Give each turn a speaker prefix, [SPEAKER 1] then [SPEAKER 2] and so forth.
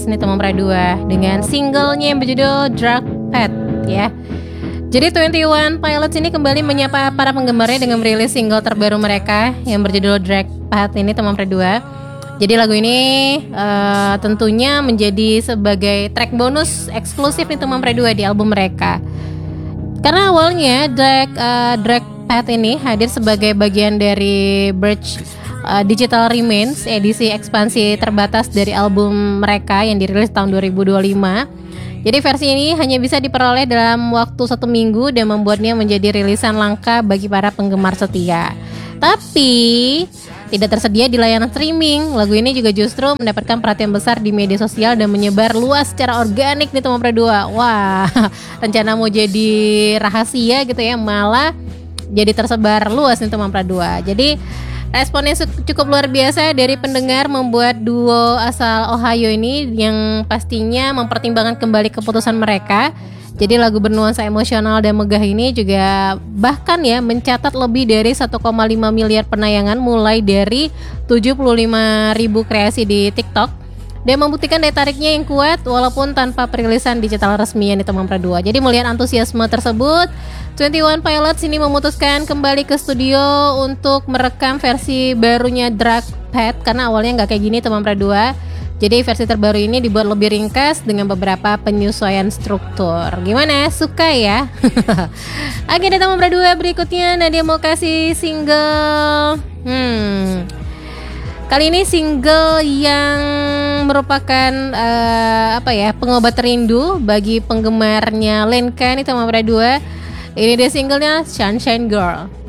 [SPEAKER 1] Pilots nih teman Pradua dengan singlenya yang berjudul Drug Pet ya. Jadi 21 Pilots ini kembali menyapa para penggemarnya dengan merilis single terbaru mereka yang berjudul Drug Pet ini teman Pradua. Jadi lagu ini tentunya menjadi sebagai track bonus eksklusif nih teman Pradua di album mereka. Karena awalnya Drag Pet ini hadir sebagai bagian dari Birch Digital Remains, edisi ekspansi terbatas dari album mereka yang dirilis tahun 2025. Jadi versi ini hanya bisa diperoleh dalam waktu 1 minggu dan membuatnya menjadi rilisan langka bagi para penggemar setia. Tapi tidak tersedia di layanan streaming. Lagu ini juga justru mendapatkan perhatian besar di media sosial dan menyebar luas secara organik nih teman Pradua. Wah, rencana mau jadi rahasia gitu ya, malah jadi tersebar luas nih teman Pradua. Jadi responnya cukup luar biasa dari pendengar membuat duo asal Ohio ini yang pastinya mempertimbangkan kembali keputusan mereka. Jadi lagu bernuansa emosional dan megah ini juga bahkan ya mencatat lebih dari 1,5 miliar penayangan mulai dari 75.000 kreasi di TikTok dan membuktikan daya tariknya yang kuat walaupun tanpa perilisan digital resmi yang teman Pradua. Jadi melihat antusiasme tersebut, 21 Pilots ini memutuskan kembali ke studio untuk merekam versi barunya Drug Pet karena awalnya nggak kayak gini teman Pradua. Jadi versi terbaru ini dibuat lebih ringkas dengan beberapa penyesuaian struktur. Gimana? Suka ya? Oke deh teman Pradua, berikutnya Nadia mau kasih single kali ini single yang merupakan pengobat rindu bagi penggemarnya Lenka nih teman Pradua. Ini dia singlenya Sunshine Girl.